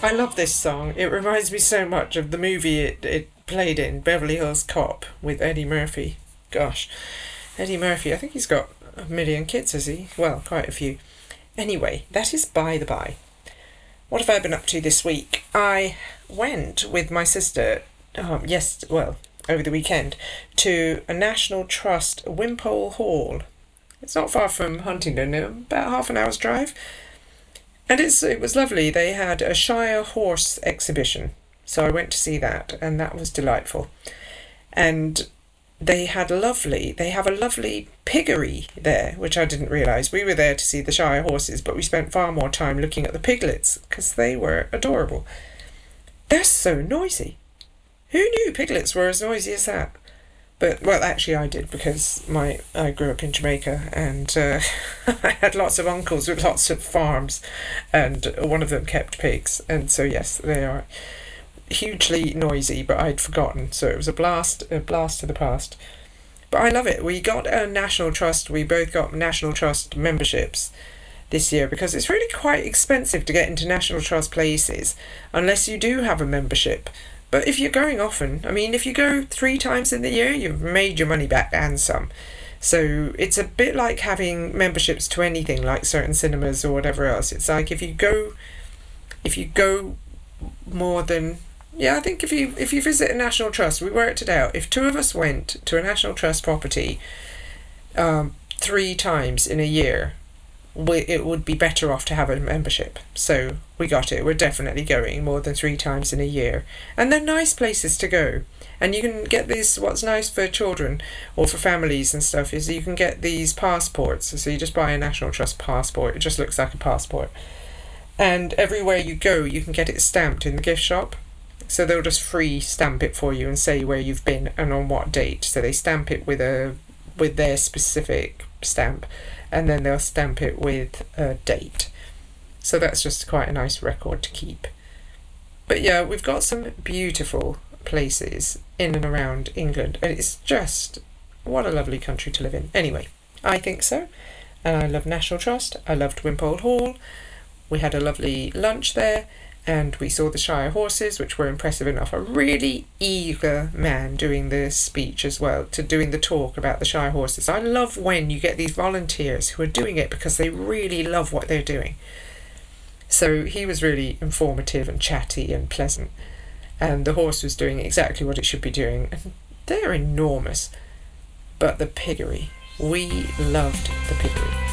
I love this song. It reminds me so much of the movie it played in, Beverly Hills Cop, with Eddie Murphy. Gosh, Eddie Murphy, I think he's got a million kids, has he? Well, quite a few. Anyway, that is by the by. What have I been up to this week? I went with my sister, over the weekend, to a National Trust Wimpole Hall. It's not far from Huntingdon, about half an hour's drive. And it was lovely. They had a Shire horse exhibition, so I went to see that, and that was delightful. And they have a lovely piggery there, which I didn't realise. We were there to see the Shire horses, but we spent far more time looking at the piglets, because they were adorable. They're so noisy. Who knew piglets were as noisy as that? But, well, actually I did, because I grew up in Jamaica, and I had lots of uncles with lots of farms, and one of them kept pigs, and so yes, they are hugely noisy, but I'd forgotten, so it was a blast to the past. But I love it. We got a National Trust, we both got National Trust memberships this year, because it's really quite expensive to get into National Trust places, unless you do have a membership. But if you're going often, if you go 3 times in the year, you've made your money back and some. So it's a bit like having memberships to anything, like certain cinemas or whatever else. It's like if you go more than, I think if you visit a National Trust, we worked it out. If 2 of us went to a National Trust property 3 times in a year, it would be better off to have a membership. So we got it. We're definitely going more than 3 times in a year. And they're nice places to go. And you can get this, what's nice for children or for families and stuff, is you can get these passports. So you just buy a National Trust passport. It just looks like a passport. And everywhere you go, you can get it stamped in the gift shop. So they'll just free stamp it for you and say where you've been and on what date. So they stamp it with their specific stamp, and then they'll stamp it with a date. So that's just quite a nice record to keep. But yeah, we've got some beautiful places in and around England, and it's just, what a lovely country to live in. Anyway, I think so. And I love National Trust. I loved Wimpole Hall. We had a lovely lunch there, and we saw the Shire horses, which were impressive enough. A really eager man doing the speech as well, doing the talk about the Shire horses. I love when you get these volunteers who are doing it because they really love what they're doing. So he was really informative and chatty and pleasant, and the horse was doing exactly what it should be doing. And they're enormous. But the piggery, we loved the piggery.